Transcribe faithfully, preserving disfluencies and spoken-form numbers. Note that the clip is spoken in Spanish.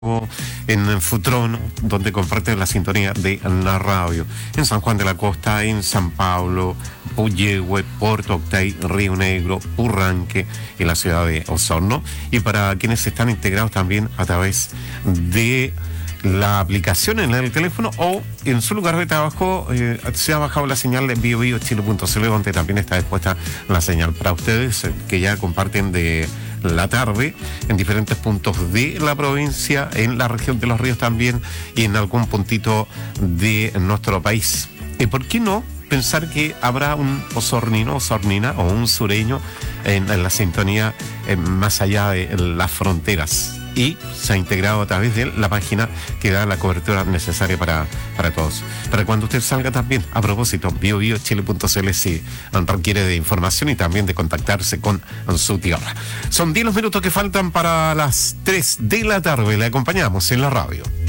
en Futrono, donde comparte la sintonía de la radio, en San Juan de la Costa, en San Pablo, Puyehue, Puerto Octay, Río Negro, Purranque y la ciudad de Osorno, y para quienes están integrados también a través de la aplicación en el teléfono o en su lugar de trabajo. Eh, se ha bajado la señal de bio bio chile punto c l, donde también está dispuesta la señal para ustedes eh, que ya comparten de la tarde en diferentes puntos de la provincia, en la región de los ríos también y en algún puntito de nuestro país. ¿Y por qué no pensar que habrá un osornino, osornina o un sureño en, en la sintonía eh, más allá de las fronteras? Y se ha integrado a través de la página que da la cobertura necesaria para, para todos. Para cuando usted salga también, a propósito, bio bio chile punto c l si requiere de información y también de contactarse con su tierra. Son diez los minutos que faltan para las tres de la tarde. Le acompañamos en la radio.